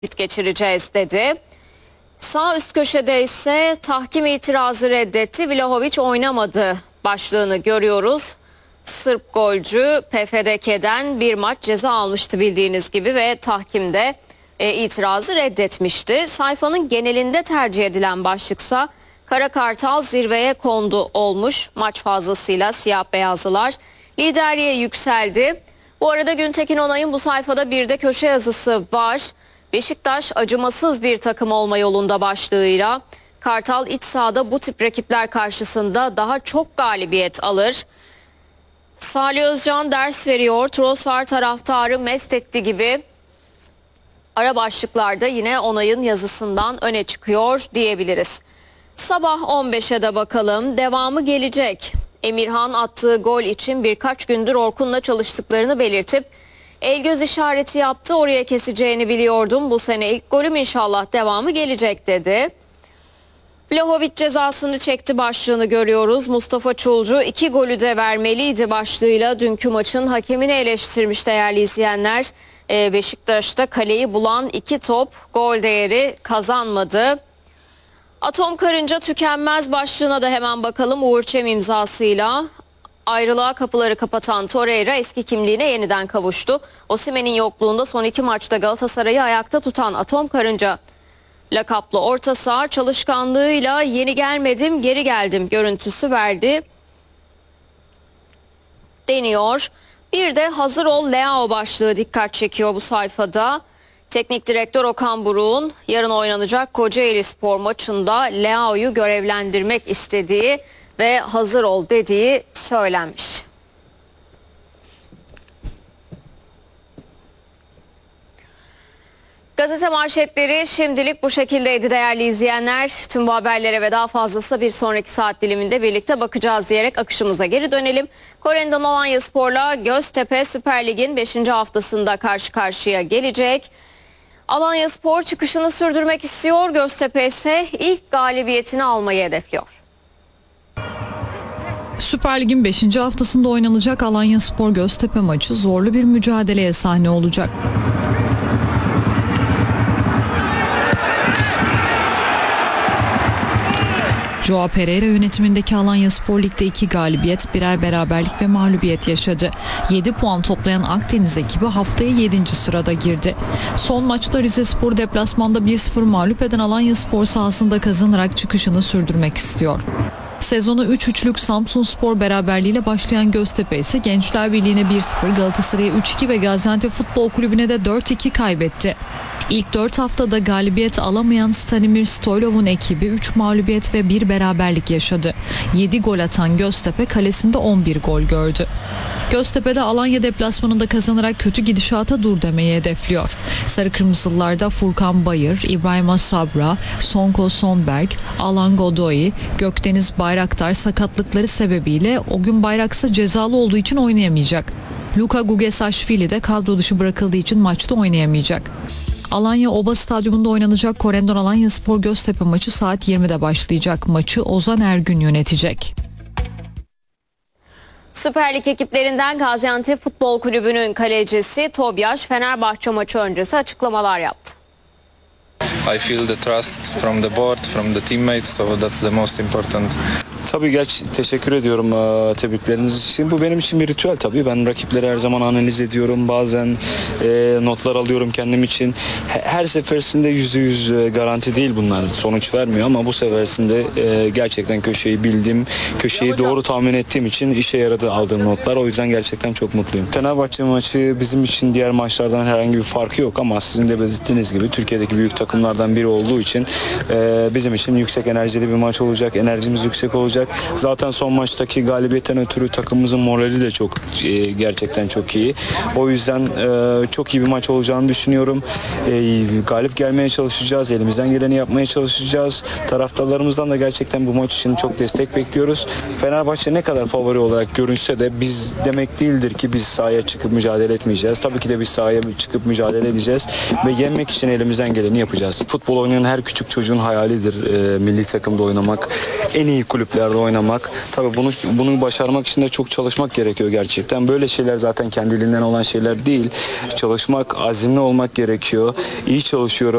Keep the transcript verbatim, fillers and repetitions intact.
vakit geçireceğiz dedi. Sağ üst köşede ise tahkim itirazı reddetti. Vlahovic oynamadı başlığını görüyoruz. Sırp golcü P F D K'den bir maç ceza almıştı bildiğiniz gibi ve tahkimde e, itirazı reddetmişti. Sayfanın genelinde tercih edilen başlıksa Kara Kartal zirveye kondu olmuş. Maç fazlasıyla siyah beyazlılar liderliğe yükseldi. Bu arada Güntekin Onay'ın bu sayfada bir de köşe yazısı var. Beşiktaş acımasız bir takım olma yolunda başlığıyla Kartal iç sahada bu tip rakipler karşısında daha çok galibiyet alır. Salih Özcan ders veriyor. Trossard taraftarı mest etti gibi ara başlıklarda yine Onay'ın yazısından öne çıkıyor diyebiliriz. Sabah on beşe de bakalım. Devamı gelecek. Emirhan attığı gol için birkaç gündür Orkun'la çalıştıklarını belirtip el göz işareti yaptı. Oraya keseceğini biliyordum. Bu sene ilk golüm, inşallah devamı gelecek dedi. Vlahovic cezasını çekti başlığını görüyoruz. Mustafa Çulcu iki golü de vermeliydi başlığıyla dünkü maçın hakemini eleştirmiş değerli izleyenler. Ee, Beşiktaş'ta kaleyi bulan iki top gol değeri kazanmadı. Atom Karınca tükenmez başlığına da hemen bakalım. Uğur Çem imzasıyla ayrılığa kapıları kapatan Torreira eski kimliğine yeniden kavuştu. Osimhen'in yokluğunda son iki maçta Galatasaray'ı ayakta tutan Atom Karınca lakaplı orta saha çalışkanlığıyla yeni gelmedim geri geldim görüntüsü verdi deniyor. Bir de hazır ol Leao başlığı dikkat çekiyor bu sayfada. Teknik direktör Okan Buruk'un yarın oynanacak Kocaelispor maçında Leao'yu görevlendirmek istediği ve hazır ol dediği söylenmiş. Gazete manşetleri şimdilik bu şekildeydi değerli izleyenler. Tüm bu haberlere ve daha fazlası bir sonraki saat diliminde birlikte bakacağız diyerek akışımıza geri dönelim. Korendon Alanyaspor'la Göztepe Süper Lig'in beşinci haftasında karşı karşıya gelecek. Alanyaspor çıkışını sürdürmek istiyor. Göztepe ise ilk galibiyetini almayı hedefliyor. Süper Lig'in beşinci haftasında oynanacak Alanyaspor Göztepe maçı zorlu bir mücadeleye sahne olacak. Joao Pereira yönetimindeki Alanyaspor Lig'de iki galibiyet, birer beraberlik ve mağlubiyet yaşadı. yedi puan toplayan Akdeniz ekibi haftaya yedinci sırada girdi. Son maçta Rizespor deplasmanda bir sıfır mağlup eden Alanyaspor sahasında kazanarak çıkışını sürdürmek istiyor. Sezonu üç üçlük Samsunspor beraberliğiyle başlayan Göztepe ise Gençler Birliği'ne bir sıfır, Galatasaray'a üç iki ve Gaziantep Futbol Kulübü'ne de dört iki kaybetti. İlk dört haftada galibiyet alamayan Stanimir Stoylov'un ekibi üç mağlubiyet ve bir beraberlik yaşadı. yedi gol atan Göztepe kalesinde on bir gol gördü. Göztepe'de Alanya deplasmanında kazanarak kötü gidişata dur demeyi hedefliyor. Sarı Kırmızılılarda Furkan Bayır, İbrahim Asabra, Sonko Sonberg, Alan Godoy, Gökdeniz Bayraktar sakatlıkları sebebiyle o gün Bayraksa cezalı olduğu için oynayamayacak. Luka Gugesaşvili de kadro dışı bırakıldığı için maçta oynayamayacak. Alanya Oba Stadyumunda oynanacak Korendon Alanyaspor Göztepe maçı saat yirmide başlayacak. Maçı Ozan Ergün yönetecek. Süper Lig ekiplerinden Gaziantep Futbol Kulübü'nün kalecisi Tobias Fenerbahçe maçı öncesi açıklamalar yaptı. I feel the trust from the board, from the teammates, so that's the most important. Tabii geç teşekkür ediyorum e, tebrikleriniz için. Bu benim için bir ritüel tabii. Ben rakipleri her zaman analiz ediyorum. Bazen e, notlar alıyorum kendim için. Her seferinde yüzde yüz garanti değil bunlar. Sonuç vermiyor ama bu seferinde e, gerçekten köşeyi bildim. Köşeyi doğru tahmin ettiğim için işe yaradı aldığım notlar. O yüzden gerçekten çok mutluyum. Fenerbahçe maçı bizim için diğer maçlardan herhangi bir farkı yok ama sizin de belirttiğiniz gibi Türkiye'deki büyük takımlardan biri olduğu için e, bizim için yüksek enerjili bir maç olacak. Enerjimiz yüksek olacak. Zaten son maçtaki galibiyetten ötürü takımımızın morali de çok e, gerçekten çok iyi. O yüzden e, çok iyi bir maç olacağını düşünüyorum. E, galip gelmeye çalışacağız. Elimizden geleni yapmaya çalışacağız. Taraftarlarımızdan da gerçekten bu maç için çok destek bekliyoruz. Fenerbahçe ne kadar favori olarak görünse de biz demek değildir ki biz sahaya çıkıp mücadele etmeyeceğiz. Tabii ki de biz sahaya çıkıp mücadele edeceğiz ve yenmek için elimizden geleni yapacağız. Futbol oynayan her küçük çocuğun hayalidir e, milli takımda oynamak. En iyi kulüplerde maçlarda oynamak. Tabii bunu bunu başarmak için de çok çalışmak gerekiyor gerçekten. Böyle şeyler zaten kendiliğinden olan şeyler değil. Çalışmak, azimli olmak gerekiyor. İyi çalışıyorum.